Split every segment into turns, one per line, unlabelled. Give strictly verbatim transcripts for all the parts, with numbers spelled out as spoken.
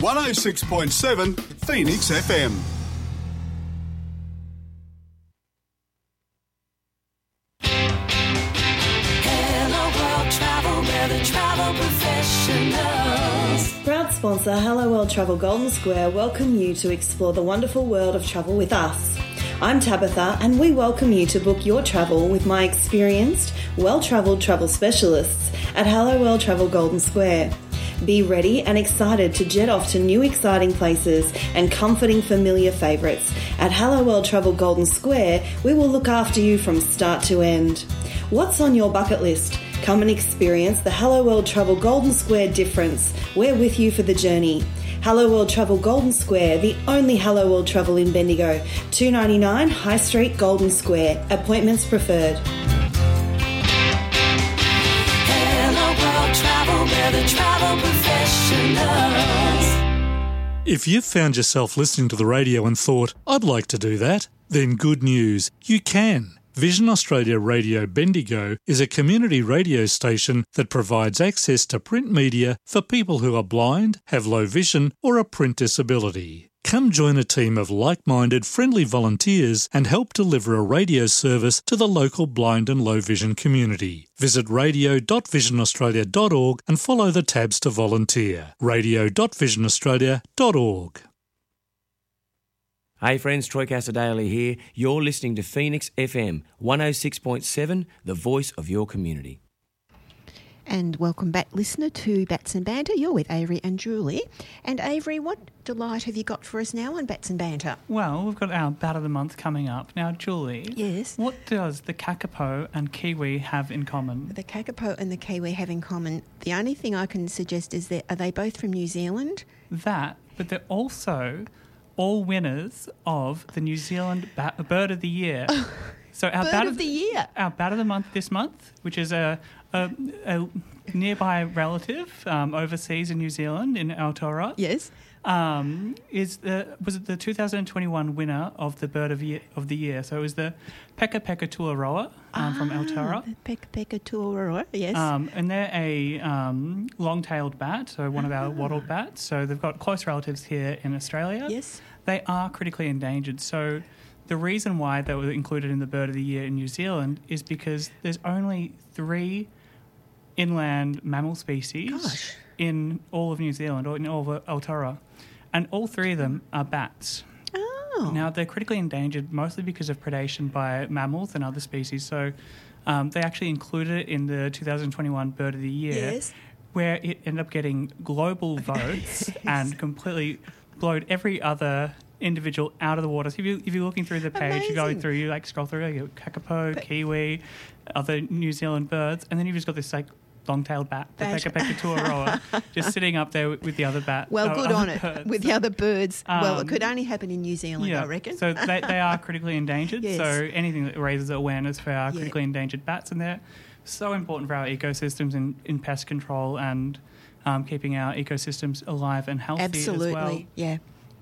one oh six point seven Phoenix F M.
Proud sponsor Hello World Travel Golden Square welcome you to explore the wonderful world of travel with us. I'm Tabitha and we welcome you to book your travel with my experienced, well-travelled travel specialists at Hello World Travel Golden Square. Be ready and excited to jet off to new exciting places and comforting familiar favourites. At Hello World Travel Golden Square, we will look after you from start to end. What's on your bucket list? Come and experience the Hello World Travel Golden Square difference. We're with you for the journey. Hello World Travel Golden Square, the only Hello World Travel in Bendigo. two ninety-nine High Street, Golden Square. Appointments preferred.
Hello World Travel, we're the travel professionals.
If you've found yourself listening to the radio and thought, I'd like to do that, then good news, you can. Vision Australia Radio Bendigo is a community radio station that provides access to print media for people who are blind, have low vision or a print disability. Come join a team of like-minded, friendly volunteers and help deliver a radio service to the local blind and low vision community. Visit radio dot vision australia dot org and follow the tabs to volunteer. radio dot vision australia dot org.
Hey friends, Troy Casadale here. You're listening to Phoenix F M, one oh six point seven, the voice of your community.
And welcome back, listener, to Bats and Banter. You're with Avery and Julie. And Avery, what delight have you got for us now on Bats and Banter?
Well, we've got our Bat of the Month coming up. Now, Julie.
Yes?
What does the kakapo and kiwi have in common?
The kakapo and the kiwi have in common. The only thing I can suggest is that are they both from New Zealand?
That, but they're also all winners of the New Zealand Bat, Bird of the Year. So our
Bird
bat
of the Year.
Our Bat of the Month this month, which is a, a, a nearby relative um, overseas in New Zealand, in Aotearoa.
Yes.
Um, is the was it the two thousand twenty-one winner of the Bird of, year, of the Year? So it was the Peka Peka Tuaroa um,
ah,
from Aotearoa.
The Peka Peka Tuaroa, yes.
Um, and they're a um, long-tailed bat, so one of our wattled bats. So they've got close relatives here in Australia.
Yes.
They are critically endangered. So the reason why they were included in the Bird of the Year in New Zealand is because there's only three inland mammal species
Gosh.
in all of New Zealand, or in all of Aotearoa, and all three of them are bats.
Oh.
Now, they're critically endangered mostly because of predation by mammals and other species. So um, they actually included it in the two thousand twenty-one Bird of the Year,
Yes.
where it ended up getting global votes
Yes.
and completely blowed every other individual out of the water. So if, you, if you're looking through the page,
Amazing.
you're going through, you like scroll through, you got kakapo,
But-
kiwi, other New Zealand birds, and then you've just got this like long-tailed bat, the
Bat.
Peka Peka Tuaroa, just sitting up there with, with the other bat.
Well,
uh,
good
other
on it.
birds.
With the other birds. well, it
Um,
could only happen in New Zealand,
Yeah,
I reckon.
so they, they are critically endangered.
Yes.
So anything that raises awareness for our
Yeah.
critically endangered bats, and they're so important for our ecosystems in, in pest control and um, keeping our ecosystems alive and healthy
Absolutely.
as well.
Yeah.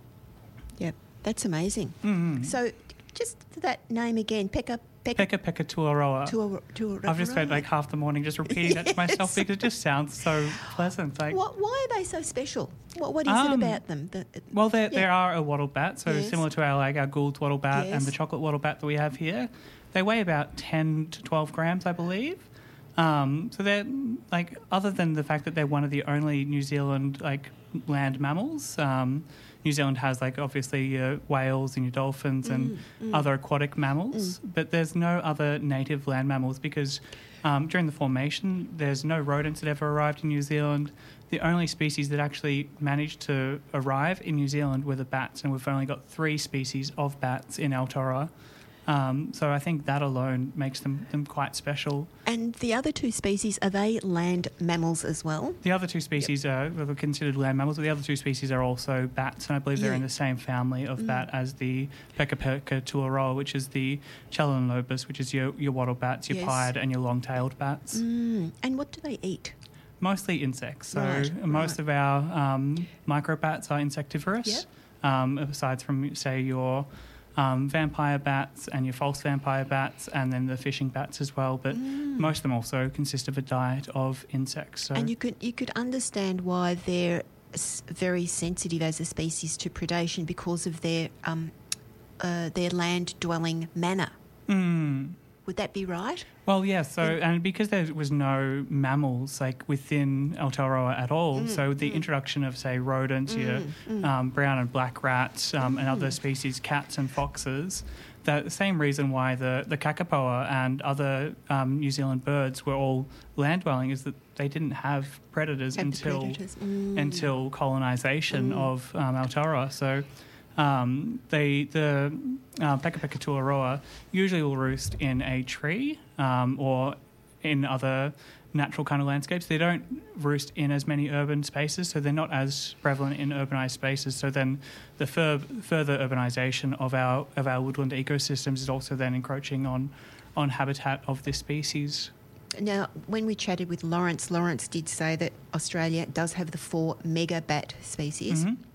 Yep. That's amazing.
Mm.
So just that name again, Peka Peka
Peka Peka Tuaroa.
Tuaroa. Tuaroa.
I've just spent like half the morning just repeating that to myself
Yes.
because it just sounds so pleasant. Like,
What, why are they so special? What, what is
Um,
it about them? That,
well, they
yeah.
they are a wattled bat, so
Yes.
similar to our like our Gould's wattle bat and
Yes.
the chocolate wattle bat that we have here. They weigh about ten to twelve grams, I believe. Um, so they're like, other than the fact that they're one of the only New Zealand like land mammals. Um, New Zealand has like obviously your whales and your dolphins and
Mm,
other aquatic mammals, but there's no other native land mammals because um, during the formation there's no rodents that ever arrived in New Zealand. The only species that actually managed to arrive in New Zealand were the bats, and we've only got three species of bats in Aotearoa. Um, so I think that alone makes them, them quite special.
And the other two species, are they land mammals as well?
The other two species are are considered land mammals, but the other two species are also bats, and I believe they're
Yeah.
in the same family of bat as the Peka Peka Tuaroa, which is the Chelonolobus, which is your, your wattle bats, your
Yes.
pied and your long-tailed bats.
Mm. And what do they eat?
Mostly insects. So
Right,
most
right.
of our um, microbats are insectivorous, um, aside from, say, your um, vampire bats and your false vampire bats and then the fishing bats as well. But most of them also consist of a diet of insects. So
And you could you could understand why they're s- very sensitive as a species to predation because of their um, uh, their land-dwelling manner.
Mm.
Would that be right?
Well, yeah, so, and because there was no mammals, like, within Aotearoa at all,
Mm,
so the
mm.
introduction of, say, rodents, your
Mm, mm.
um, brown and black rats um, and other species, cats and foxes, the same reason why the, the kakapoa and other um, New Zealand birds were all land-dwelling is that they didn't have predators
Have the
until
predators. Mm.
until colonisation
Mm.
of um, Aotearoa. So um, they, the uh, Pekapekatuaroa usually will roost in a tree um, or in other natural kind of landscapes. They don't roost in as many urban spaces, so they're not as prevalent in urbanised spaces. So then the fur- further urbanisation of our of our woodland ecosystems is also then encroaching on, on habitat of this species.
Now, when we chatted with Lawrence, Lawrence did say that Australia does have the four mega bat species.
Mhm.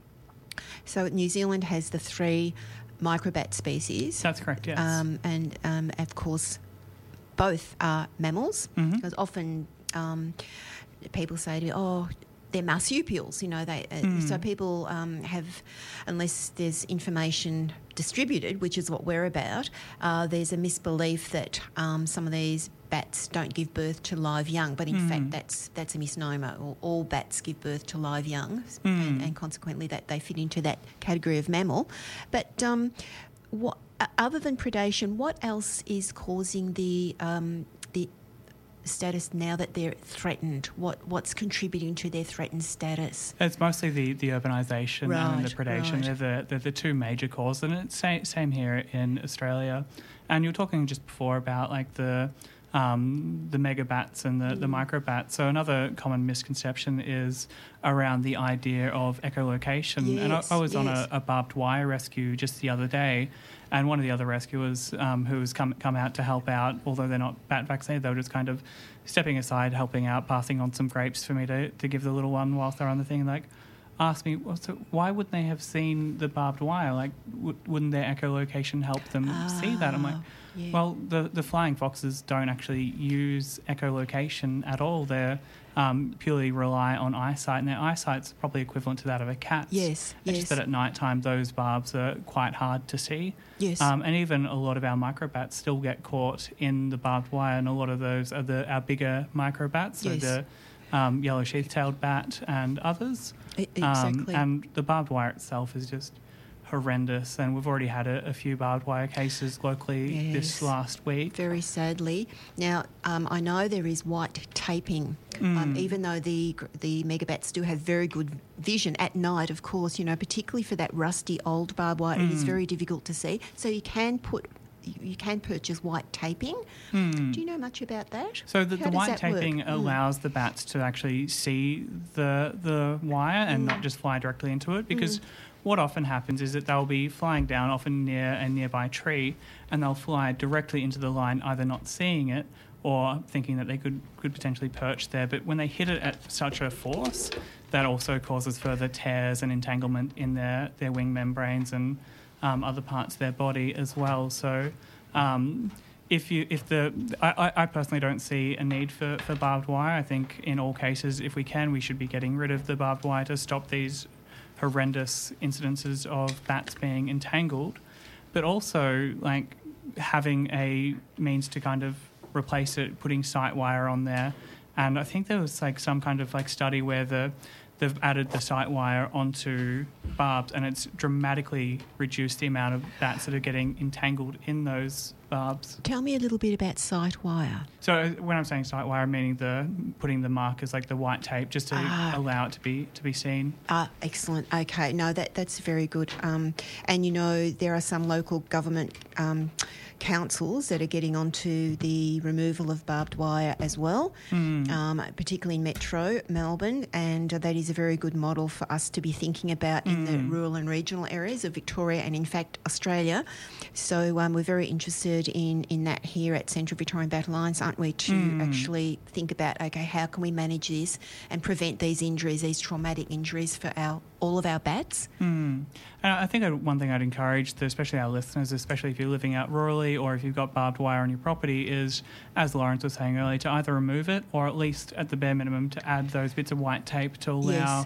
So New Zealand has the three microbat species.
That's correct, yes.
Um, and, um, of course, both are mammals.
Mhm.
Because often um, people say to me, oh, they're marsupials, you know. They uh,
Mm.
So people um, have, unless there's information distributed, which is what we're about, uh, there's a misbelief that um, some of these bats don't give birth to live young, but in
Mm.
fact that's that's a misnomer. All, all bats give birth to live young,
Mm.
and, and consequently that they fit into that category of mammal. But um, what, uh, other than predation, what else is causing the um, the status now that they're threatened? What what's contributing to their threatened status?
It's mostly the, the urbanisation and the
Right,
predation.
right.
They're the they're the two major causes, and it's same, same here in Australia. And you were talking just before about like the um, the megabats and the, the microbats. So another common misconception is around the idea of echolocation. and I,
Yes,
I was on
yes.
a, a barbed wire rescue just the other day, and one of the other rescuers um, who has come come out to help out, although they're not bat vaccinated, they were just kind of stepping aside, helping out, passing on some grapes for me to, to give the little one whilst they're on the thing, like asked me, well, so why wouldn't they have seen the barbed wire? Like, w- wouldn't their echolocation help them see that? I'm like,
Ah, yeah.
well, the, the flying foxes don't actually use echolocation at all. They um, purely rely on eyesight, and their eyesight's probably equivalent to that of a cat's.
Yes,
It's
yes.
just that at night time, those barbs are quite hard to see.
Yes.
Um, and even a lot of our microbats still get caught in the barbed wire, and a lot of those are the our bigger microbats, so
Yes.
the um, yellow sheath-tailed bat and others.
E- exactly.
Um, and the barbed wire itself is just horrendous, and we've already had a, a few barbed wire cases locally
Yes.
this last week.
Very sadly. Now, um, I know there is white taping, um,
Mm.
even though the the megabats do have very good vision at night, of course, you know, particularly for that rusty old barbed wire, it is
Mm.
very difficult to see. So you can put, you can purchase white taping.
Mm.
Do you know much about that?
So the,
How
the
does
white
that work?
taping
Mm.
allows the bats to actually see the the wire and
Mm.
not just fly directly into it, because what often happens is that they'll be flying down, often near a nearby tree, and they'll fly directly into the line, either not seeing it or thinking that they could, could potentially perch there. But when they hit it at such a force, that also causes further tears and entanglement in their, their wing membranes and um, other parts of their body as well. So um, if you if the I, I personally don't see a need for, for barbed wire. I think in all cases, if we can, we should be getting rid of the barbed wire to stop these horrendous incidences of bats being entangled, but also like having a means to kind of replace it, putting sight wire on there. And I think there was like some kind of like study where the they've added the sight wire onto barbs, and it's dramatically reduced the amount of bats that are getting entangled in those barbs.
Tell me a little bit about sight wire.
So when I'm saying sight wire, I'm meaning the putting the markers like the white tape just to
Ah.
allow it to be to be seen.
Ah, excellent. Okay, no, that that's very good. Um, and you know, there are some local government um, councils that are getting onto the removal of barbed wire as well,
Mm.
um, particularly in Metro Melbourne, and that is a very good model for us to be thinking about in the
Mm.
rural and regional areas of Victoria and, in fact, Australia. So um, we're very interested in in that here at Central Victorian Bat Alliance, aren't we? To
Mm.
actually think about, okay, how can we manage this and prevent these injuries, these traumatic injuries for our all of our bats?
Mm. And I think one thing I'd encourage, the, especially our listeners, especially if you're living out rurally or if you've got barbed wire on your property, is, as Lawrence was saying earlier, to either remove it or at least at the bare minimum to add those bits of white tape to allow
Yes.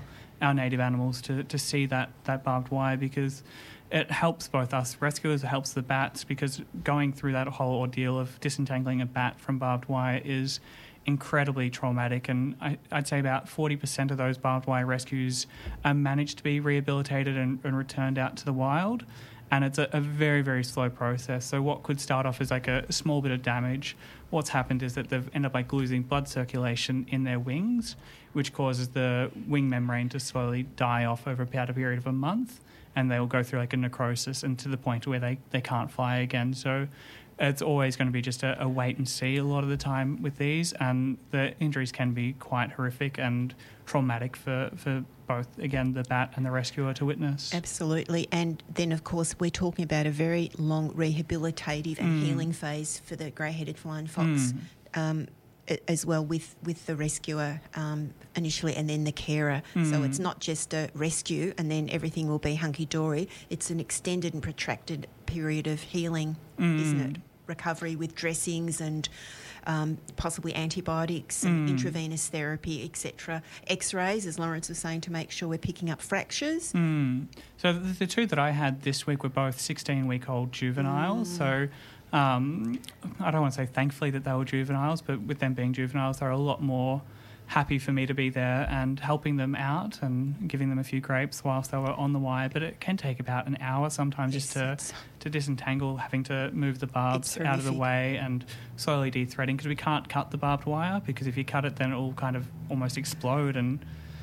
our native animals to, to see that, that barbed wire, because it helps both us rescuers, it helps the bats, because going through that whole ordeal of disentangling a bat from barbed wire is incredibly traumatic, and I, I'd say about forty percent of those barbed wire rescues are managed to be rehabilitated and, and returned out to the wild, and it's a, a very, very slow process. So what could start off as like a small bit of damage, what's happened is that they've ended up like losing blood circulation in their wings, which causes the wing membrane to slowly die off over about a period of a month, and they'll go through like a necrosis and to the point where they, they can't fly again. So it's always going to be just a, a wait and see a lot of the time with these, and the injuries can be quite horrific and traumatic for, for both, again, the bat and the rescuer to witness.
Absolutely. And then, of course, we're talking about a very long rehabilitative and
Mm.
healing phase for the grey-headed flying fox.
Mm.
Um, as well with, with the rescuer um, initially and then the carer.
Mm.
So it's not just a rescue and then everything will be hunky-dory. It's an extended and protracted period of healing,
Mm.
isn't it? Recovery with dressings and um, possibly antibiotics and
Mm.
intravenous therapy, et cetera. X-rays, as Lawrence was saying, to make sure we're picking up fractures.
Mm. So the, the two that I had this week were both sixteen-week-old juveniles.
Mm.
So um, I don't want to say thankfully that they were juveniles, but with them being juveniles, they're a lot more happy for me to be there and helping them out and giving them a few grapes whilst they were on the wire. But it can take about an hour sometimes
Yes,
just to,
it's-
to disentangle, having to move the barbs
It's
out of the
horrific.
way and slowly de-threading, because we can't cut the barbed wire, because if you cut it then it will kind of almost explode, and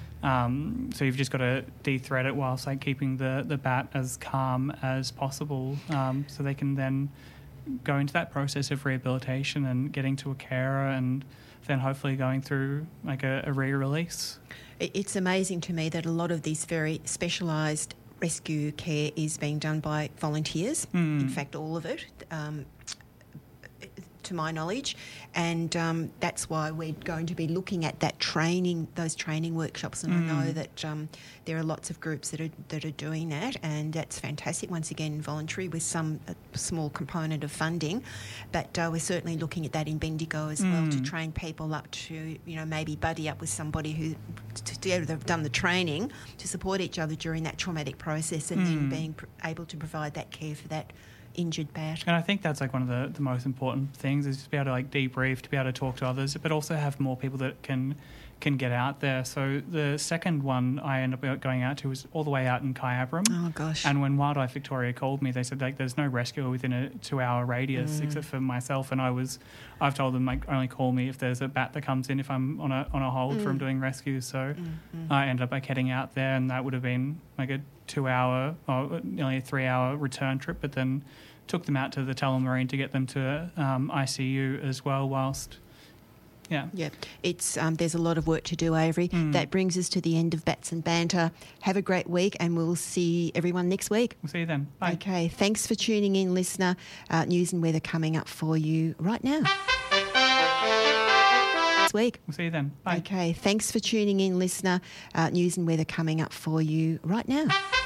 um, so you've just got to de-thread it whilst like keeping the, the bat as calm as possible, um, so they can then go into that process of rehabilitation and getting to a carer and then hopefully going through like a, a re-release.
It- It's amazing to me that a lot of this very specialised rescue care is being done by volunteers.
Mm.
In fact, all of it, um, to my knowledge, and um, that's why we're going to be looking at that training, those training workshops. And
Mm.
I know that um, there are lots of groups that are that are doing that, and that's fantastic. Once again, voluntary with some a small component of funding, but uh, we're certainly looking at that in Bendigo as well, to
Mm.
train people up to, you know, maybe buddy up with somebody who to have done the training to support each other during that traumatic process, and then
Mm.
being pr- able to provide that care for that injured bat.
And I think that's like one of the, the most important things, is to be able to like debrief, to be able to talk to others, but also have more people that can can get out there. So the second one I ended up going out to was all the way out in Kyabram.
Oh gosh.
And when Wildlife Victoria called me, they said like there's no rescuer within a two-hour radius
Mm.
except for myself. And I was, I've told them like only call me if there's a bat that comes in if I'm on a on a hold
Mm.
from doing rescues. So
Mm, mm.
I ended up like heading out there, and that would have been like a two-hour or nearly a three-hour return trip. But then took them out to the Tullamarine to get them to um, I C U as well. Whilst, yeah.
Yeah, it's um, there's a lot of work to do, Avery.
Mm.
That brings us to the end of Bats and Banter. Have a great week, and we'll see everyone next week.
We'll see you then. Bye.
Okay, thanks for tuning in, listener. Uh, news and weather coming up for you right now. Next week.
We'll see you then. Bye.
Okay, thanks for tuning in, listener. Uh, news and weather coming up for you right now.